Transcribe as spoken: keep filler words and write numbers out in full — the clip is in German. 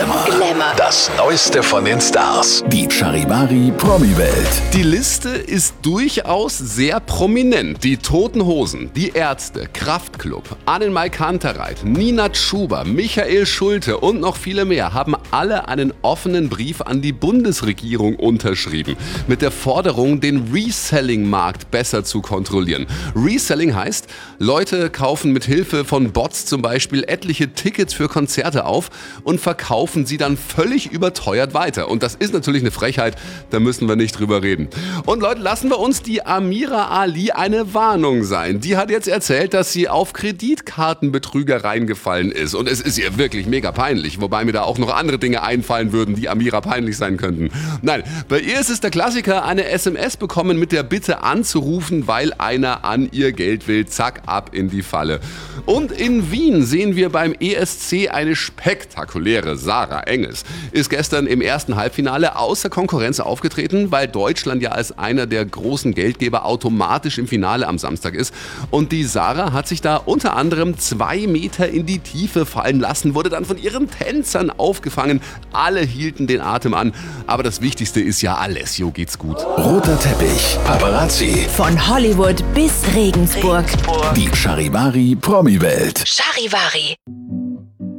Glamour. Glamour. Das Neueste von den Stars. Die Charivari Promi-Welt. Die Liste ist durchaus sehr prominent. Die Toten Hosen, die Ärzte, Kraftklub, Annenmai Kantereit, Nina Chuba, Michael Schulte und noch viele mehr haben alle einen offenen Brief an die Bundesregierung unterschrieben. Mit der Forderung, den Reselling-Markt besser zu kontrollieren. Reselling heißt, Leute kaufen mit Hilfe von Bots zum Beispiel etliche Tickets für Konzerte auf und verkaufen sie dann völlig überteuert weiter. Und das ist natürlich eine Frechheit, da müssen wir nicht drüber reden. Und Leute, lassen wir uns die Amira Ali eine Warnung sein. Die hat jetzt erzählt, dass sie auf Kreditkartenbetrüger reingefallen ist. Und es ist ihr wirklich mega peinlich, wobei mir da auch noch andere Dinge einfallen würden, die Amira peinlich sein könnten. Nein, bei ihr ist es der Klassiker, eine S M S bekommen mit der Bitte anzurufen, weil einer an ihr Geld will. Zack, ab in die Falle. Und in Wien sehen wir beim E S C eine spektakuläre Sarah Engels. Ist gestern im ersten Halbfinale außer Konkurrenz aufgetreten, weil Deutschland ja als einer der großen Geldgeber automatisch im Finale am Samstag ist. Und die Sarah hat sich da unter anderem zwei Meter in die Tiefe fallen lassen, wurde dann von ihren Tänzern aufgefangen. Alle hielten den Atem an. Aber das Wichtigste ist ja, Alessio geht's gut. Roter Teppich, Paparazzi. Von Hollywood bis Regensburg. Die Charivari Promi-Welt. Charivari.